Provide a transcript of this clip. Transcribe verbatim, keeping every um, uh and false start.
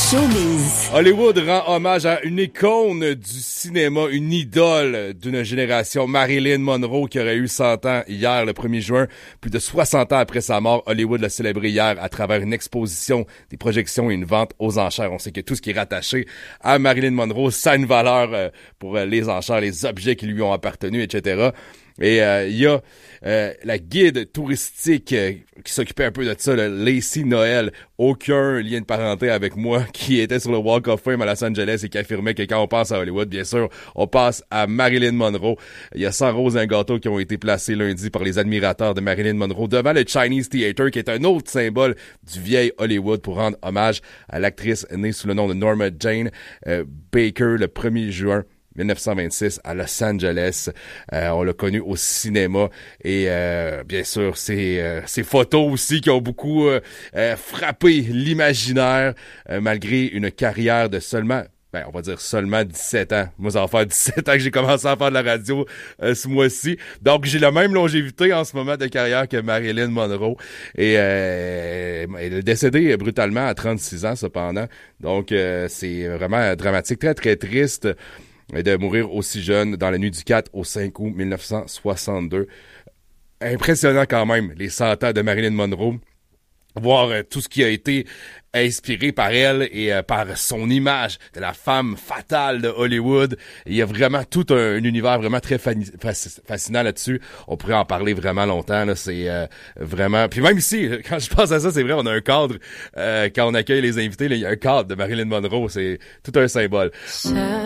Showbiz. Hollywood rend hommage à une icône du cinéma, une idole d'une génération, Marilyn Monroe, qui aurait eu cent ans hier, le premier juin. Plus de soixante ans après sa mort, Hollywood l'a célébré hier à travers une exposition, des projections et une vente aux enchères. On sait que tout ce qui est rattaché à Marilyn Monroe, ça a une valeur pour les enchères, les objets qui lui ont appartenu, et cetera. Et il euh, y a euh, la guide touristique euh, qui s'occupait un peu de ça, là, Lacey Noël, aucun lien de parenté avec moi, qui était sur le Walk of Fame à Los Angeles et qui affirmait que quand on pense à Hollywood, bien sûr, on passe à Marilyn Monroe. Il y a cent roses et un gâteau qui ont été placés lundi par les admirateurs de Marilyn Monroe devant le Chinese Theatre, qui est un autre symbole du vieil Hollywood, pour rendre hommage à l'actrice née sous le nom de Norma Jane euh, Baker le premier juin dix-neuf cent vingt-six à Los Angeles. Euh, on l'a connu au cinéma et euh, bien sûr ces euh, ces photos aussi qui ont beaucoup euh, euh, frappé l'imaginaire euh, malgré une carrière de seulement ben on va dire seulement dix-sept ans. Moi ça va faire dix-sept ans que j'ai commencé à faire de la radio euh, ce mois-ci. Donc j'ai la même longévité en ce moment de carrière que Marilyn Monroe et euh, elle est décédée brutalement à trente-six ans cependant. Donc euh, c'est vraiment dramatique, très très triste de mourir aussi jeune dans la nuit du quatre au cinq août dix-neuf cent soixante-deux. Impressionnant quand même, les cent ans de Marilyn Monroe. Voir euh, tout ce qui a été inspiré par elle et euh, par son image de la femme fatale de Hollywood. Il y a vraiment tout un, un univers vraiment très fani- fasc- fascinant là-dessus. On pourrait en parler vraiment longtemps. Là. C'est euh, vraiment... Puis même ici, quand je pense à ça, c'est vrai, on a un cadre. Euh, quand on accueille les invités, là, il y a un cadre de Marilyn Monroe. C'est tout un symbole.